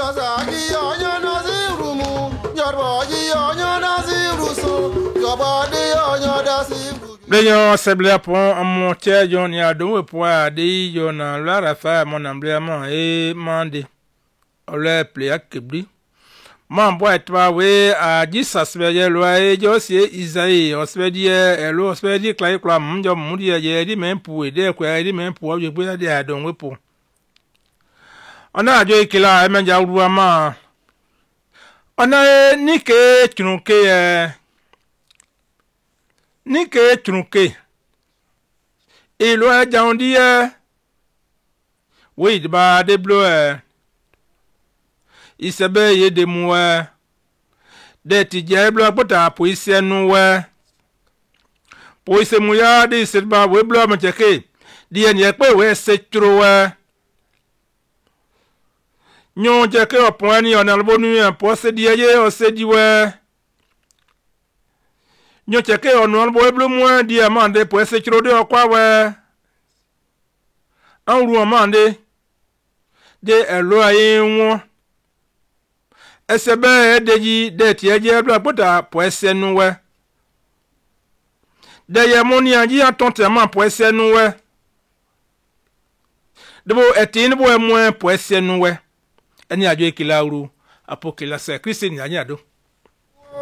Leon seble pon mon tiers yon ya do pour adi yon la rafa mon emblément et mande ole play akibdi man boy twa we a Jesus be ye lo e jo si Isaïe o se di e lo se di klai kla mjo mudi ye di men pu de kwa di men pu o je gbe di adon we po ona ajo ikila e menja ruwa ma ona ni ke trunke Nike trunke et lo jandi oui ba de blo isebe ye de mu de ti je blo pota po ise nu po ise mu ya de se ba we blo ma cheke di en ye pe we se tro nyon cheke o point ni on albonu po se di ye o se di Nyo cheke onu bo eblo mu di amande po ese chiro de okwa we anru amande de elo ayi won ese be edeji de ti eje eblo apota po ese nu we de ye moni anji atonte ma po ese nu we de bo etin bo emu po ese nu we eni ajo ikila uru apokila se Christian anya do